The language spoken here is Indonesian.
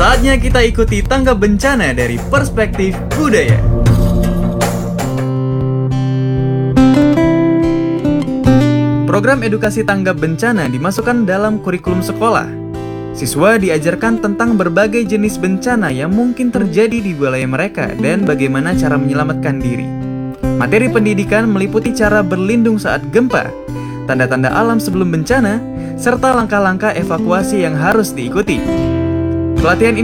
Saatnya kita ikuti tanggap bencana dari perspektif budaya. Program edukasi tanggap bencana dimasukkan dalam kurikulum sekolah. Siswa diajarkan tentang berbagai jenis bencana yang mungkin terjadi di wilayah mereka dan bagaimana cara menyelamatkan diri. Materi pendidikan meliputi cara berlindung saat gempa, tanda-tanda alam sebelum bencana, serta langkah-langkah evakuasi yang harus diikuti. Pelatihan ini